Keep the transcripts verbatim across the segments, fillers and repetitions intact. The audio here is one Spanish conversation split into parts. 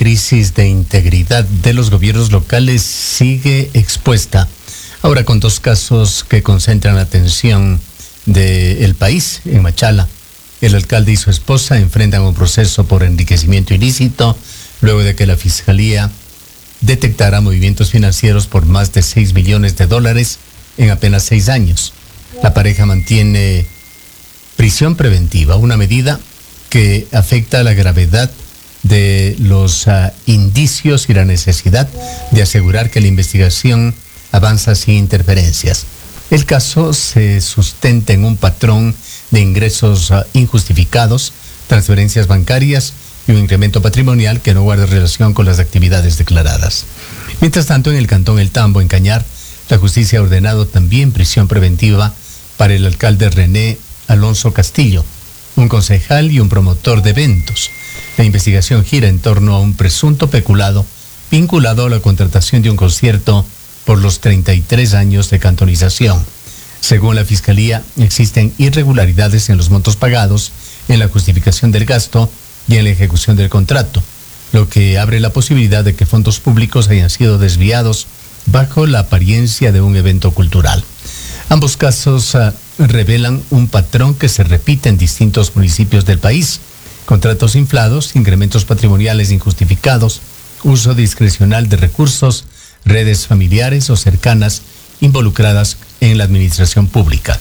crisis de integridad de los gobiernos locales sigue expuesta, ahora con dos casos que concentran la atención del país. En Machala, el alcalde y su esposa enfrentan un proceso por enriquecimiento ilícito luego de que la Fiscalía detectara movimientos financieros por más de seis millones de dólares en apenas seis años. La pareja mantiene prisión preventiva, una medida que afecta a la gravedad de los uh, indicios y la necesidad de asegurar que la investigación avanza sin interferencias. El caso se sustenta en un patrón de ingresos uh, injustificados, transferencias bancarias y un incremento patrimonial que no guarda relación con las actividades declaradas. Mientras tanto, en el cantón El Tambo, en Cañar, la justicia ha ordenado también prisión preventiva para el alcalde René Alonso Castillo, un concejal y un promotor de eventos. La investigación gira en torno a un presunto peculado vinculado a la contratación de un concierto por los treinta y tres años de cantonización. Según la Fiscalía, existen irregularidades en los montos pagados, en la justificación del gasto y en la ejecución del contrato, lo que abre la posibilidad de que fondos públicos hayan sido desviados bajo la apariencia de un evento cultural. Ambos casos uh, revelan un patrón que se repite en distintos municipios del país: contratos inflados, incrementos patrimoniales injustificados, uso discrecional de recursos, redes familiares o cercanas involucradas en la administración pública.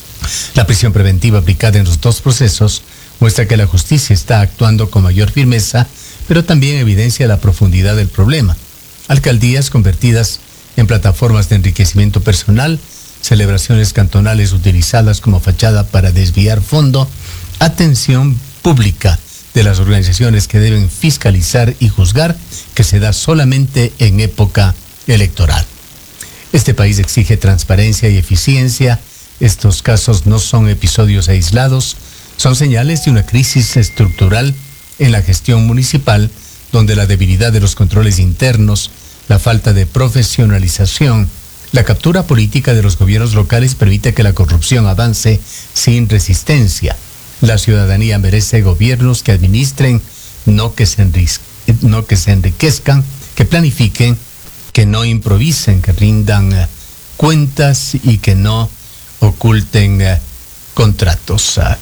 La prisión preventiva aplicada en los dos procesos muestra que la justicia está actuando con mayor firmeza, pero también evidencia la profundidad del problema. Alcaldías convertidas en plataformas de enriquecimiento personal, celebraciones cantonales utilizadas como fachada para desviar fondo, atención pública de las organizaciones que deben fiscalizar y juzgar, que se da solamente en época electoral. Este país exige transparencia y eficiencia. Estos casos no son episodios aislados, son señales de una crisis estructural en la gestión municipal, donde la debilidad de los controles internos, la falta de profesionalización, la captura política de los gobiernos locales permite que la corrupción avance sin resistencia. La ciudadanía merece gobiernos que administren, no que se, enrique, no que se enriquezcan, que planifiquen, que no improvisen, que rindan uh, cuentas y que no oculten uh, contratos. Uh,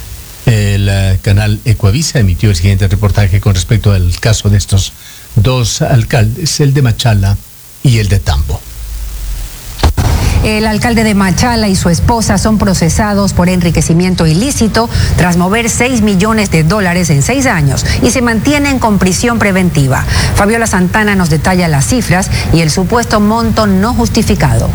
el uh, canal Ecuavisa emitió el siguiente reportaje con respecto al caso de estos dos alcaldes, el de Machala y el de Tambo. El alcalde de Machala y su esposa son procesados por enriquecimiento ilícito tras mover seis millones de dólares en seis años y se mantienen con prisión preventiva. Fabiola Santana nos detalla las cifras y el supuesto monto no justificado.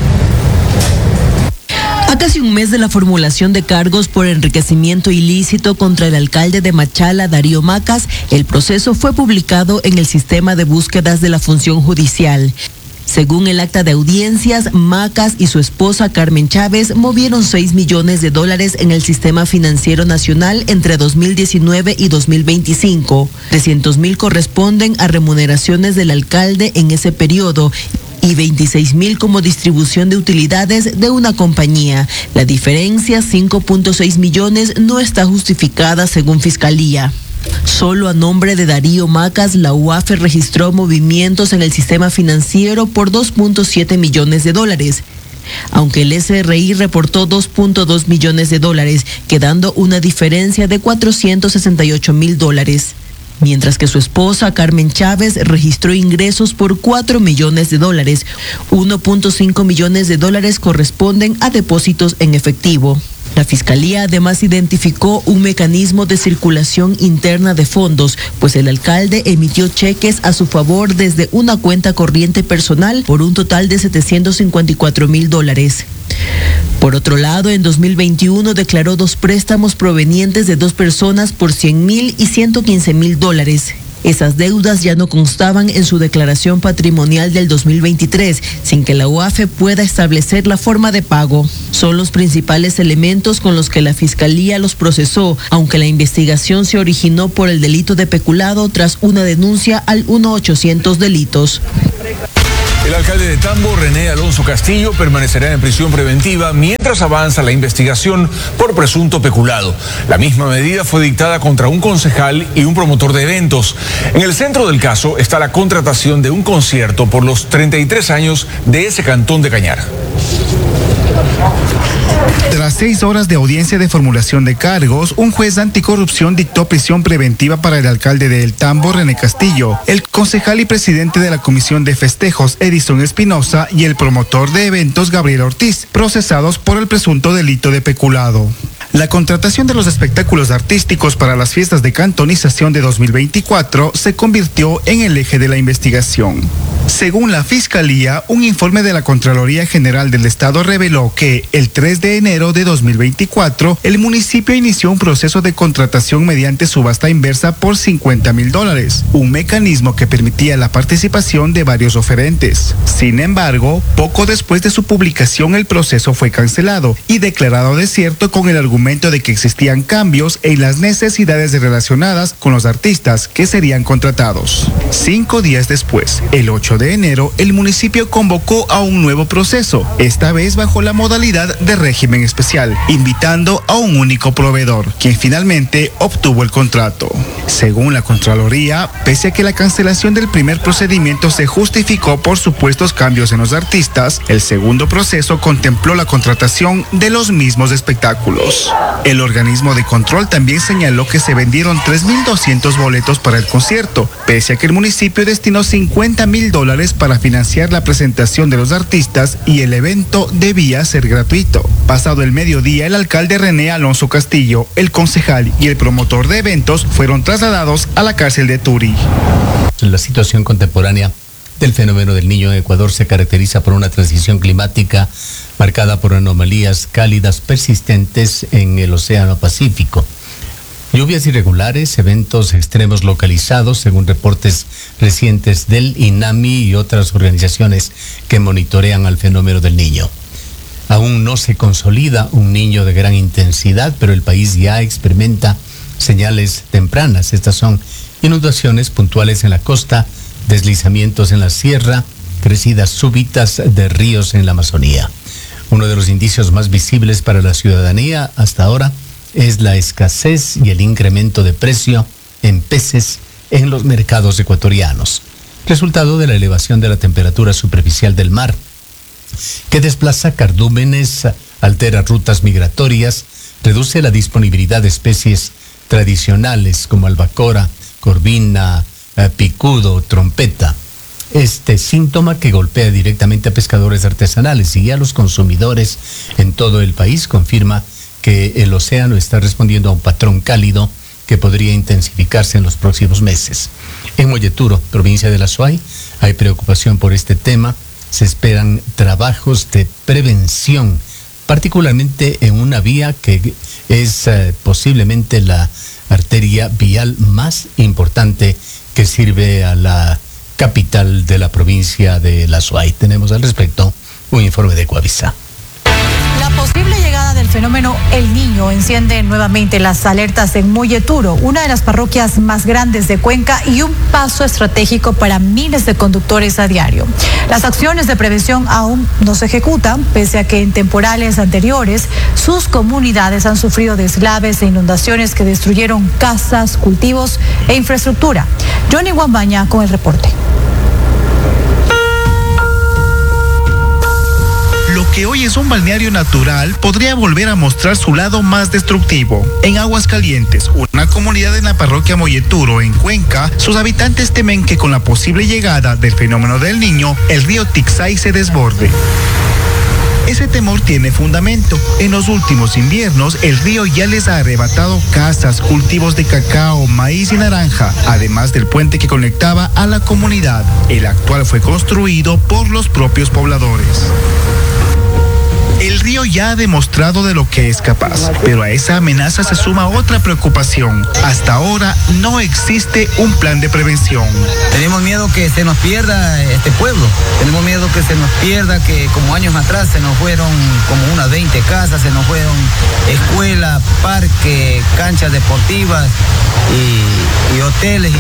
A casi un mes de la formulación de cargos por enriquecimiento ilícito contra el alcalde de Machala, Darío Macas, el proceso fue publicado en el sistema de búsquedas de la función judicial. Según el acta de audiencias, Macas y su esposa Carmen Chávez movieron seis millones de dólares en el sistema financiero nacional entre dos mil diecinueve y dos mil veinticinco. trescientos mil corresponden a remuneraciones del alcalde en ese periodo y veintiséis mil como distribución de utilidades de una compañía. La diferencia, cinco punto seis millones, no está justificada según Fiscalía. Solo a nombre de Darío Macas, la U A F registró movimientos en el sistema financiero por dos punto siete millones de dólares, aunque el S R I reportó dos punto dos millones de dólares, quedando una diferencia de cuatrocientos sesenta y ocho mil dólares. Mientras que su esposa, Carmen Chávez, registró ingresos por cuatro millones de dólares. uno punto cinco millones de dólares corresponden a depósitos en efectivo. La Fiscalía además identificó un mecanismo de circulación interna de fondos, pues el alcalde emitió cheques a su favor desde una cuenta corriente personal por un total de setecientos cincuenta y cuatro mil dólares. Por otro lado, en dos mil veintiuno declaró dos préstamos provenientes de dos personas por cien mil y ciento quince mil dólares. Esas deudas ya no constaban en su declaración patrimonial del dos mil veintitrés, sin que la U A F pueda establecer la forma de pago. Son los principales elementos con los que la Fiscalía los procesó, aunque la investigación se originó por el delito de peculado tras una denuncia al uno ochocientos delitos. El alcalde de Tambo, René Alonso Castillo, permanecerá en prisión preventiva mientras avanza la investigación por presunto peculado. La misma medida fue dictada contra un concejal y un promotor de eventos. En el centro del caso está la contratación de un concierto por los treinta y tres años de ese cantón de Cañar. Tras seis horas de audiencia de formulación de cargos, un juez anticorrupción dictó prisión preventiva para el alcalde de El Tambo, René Castillo, el concejal y presidente de la Comisión de Festejos, Edison Espinosa, y el promotor de eventos, Gabriel Ortiz, procesados por el presunto delito de peculado. La contratación de los espectáculos artísticos para las fiestas de cantonización de dos mil veinticuatro se convirtió en el eje de la investigación. Según la Fiscalía, un informe de la Contraloría General del Estado reveló que el tres de enero de dos mil veinticuatro el municipio inició un proceso de contratación mediante subasta inversa por cincuenta mil dólares, un mecanismo que permitía la participación de varios oferentes. Sin embargo, poco después de su publicación el proceso fue cancelado y declarado desierto con el argumento de que existían cambios en las necesidades relacionadas con los artistas que serían contratados. Cinco días después, el ocho de enero, el municipio convocó a un nuevo proceso, esta vez bajo la modalidad de régimen especial, invitando a un único proveedor, quien finalmente obtuvo el contrato. Según la Contraloría, pese a que la cancelación del primer procedimiento se justificó por supuestos cambios en los artistas, el segundo proceso contempló la contratación de los mismos espectáculos. El organismo de control también señaló que se vendieron tres mil doscientos boletos para el concierto, pese a que el municipio destinó cincuenta mil dólares para financiar la presentación de los artistas y el evento debía ser gratuito. Pasado el mediodía, el alcalde René Alonso Castillo, el concejal y el promotor de eventos fueron trasladados a la cárcel de Turi. La situación contemporánea del fenómeno del Niño en Ecuador se caracteriza por una transición climática marcada por anomalías cálidas persistentes en el Océano Pacífico. Lluvias irregulares, eventos extremos localizados, según reportes recientes del INAMI y otras organizaciones que monitorean al fenómeno del Niño. Aún no se consolida un Niño de gran intensidad, pero el país ya experimenta señales tempranas. Estas son inundaciones puntuales en la costa, deslizamientos en la sierra, crecidas súbitas de ríos en la Amazonía. Uno de los indicios más visibles para la ciudadanía hasta ahora es la escasez y el incremento de precio en peces en los mercados ecuatorianos, resultado de la elevación de la temperatura superficial del mar, que desplaza cardúmenes, altera rutas migratorias, reduce la disponibilidad de especies tradicionales como albacora, corvina, picudo, trompeta. Este síntoma, que golpea directamente a pescadores artesanales y a los consumidores en todo el país, confirma que el océano está respondiendo a un patrón cálido que podría intensificarse en los próximos meses. En Molleturo, provincia de La Suay, hay preocupación por este tema. Se esperan trabajos de prevención, particularmente en una vía que es eh, posiblemente la arteria vial más importante que sirve a la capital de la provincia de La Suay. Tenemos al respecto un informe de Coavisa. La posible llegada del fenómeno El Niño enciende nuevamente las alertas en Molleturo, una de las parroquias más grandes de Cuenca y un paso estratégico para miles de conductores a diario. Las acciones de prevención aún no se ejecutan, pese a que en temporales anteriores sus comunidades han sufrido deslaves e inundaciones que destruyeron casas, cultivos e infraestructura. Johnny Guambaña con el reporte. Lo que hoy es un balneario natural podría volver a mostrar su lado más destructivo. En Aguascalientes, una comunidad en la parroquia Molleturo, en Cuenca, sus habitantes temen que con la posible llegada del fenómeno del Niño, el río Tixay se desborde. Ese temor tiene fundamento. En los últimos inviernos, el río ya les ha arrebatado casas, cultivos de cacao, maíz y naranja, además del puente que conectaba a la comunidad. El actual fue construido por los propios pobladores. El río ya ha demostrado de lo que es capaz, pero a esa amenaza se suma otra preocupación. Hasta ahora no existe un plan de prevención. Tenemos miedo que se nos pierda este pueblo, tenemos miedo que se nos pierda, que como años atrás se nos fueron como unas veinte casas, se nos fueron escuela, parque, canchas deportivas y hoteles.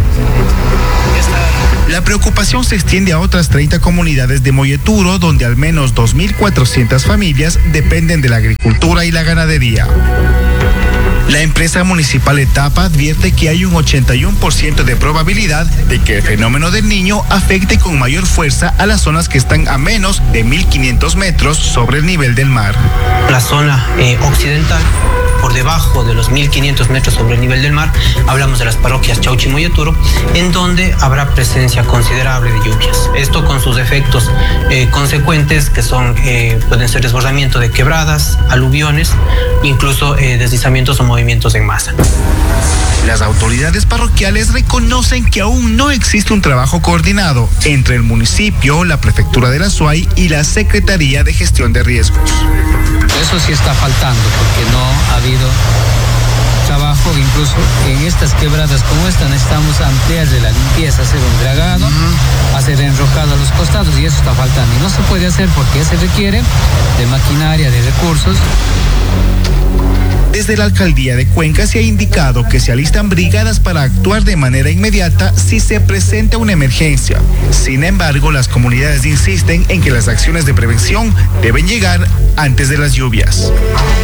La preocupación se extiende a otras treinta comunidades de Molleturo, donde al menos dos mil cuatrocientas familias dependen de la agricultura y la ganadería. La empresa municipal Etapa advierte que hay un ochenta y uno por ciento de probabilidad de que el fenómeno del Niño afecte con mayor fuerza a las zonas que están a menos de mil quinientos metros sobre el nivel del mar. La zona eh, occidental, por debajo de los mil quinientos metros sobre el nivel del mar, hablamos de las parroquias Chauchi y Molleturo, en donde habrá presencia considerable de lluvias. Esto con sus efectos eh, consecuentes, que son eh, pueden ser desbordamiento de quebradas, aluviones, incluso eh, deslizamientos o movimientos en masa. Las autoridades parroquiales reconocen que aún no existe un trabajo coordinado entre el municipio, la prefectura de la Azuay y la Secretaría de Gestión de Riesgos. Eso sí está faltando porque no ha habido trabajo, incluso en estas quebradas como esta necesitamos ampliar de la limpieza, hacer un dragado, uh-huh. hacer enrocado a los costados, y eso está faltando. Y no se puede hacer porque se requiere de maquinaria, de recursos. Desde la alcaldía de Cuenca se ha indicado que se alistan brigadas para actuar de manera inmediata si se presenta una emergencia. Sin embargo, las comunidades insisten en que las acciones de prevención deben llegar antes de las lluvias.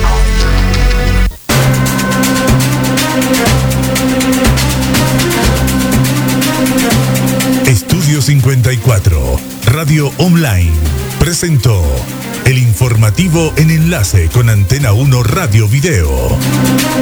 Estudio cincuenta y cuatro, Radio Online, presentó el informativo en enlace con Antena uno Radio Video.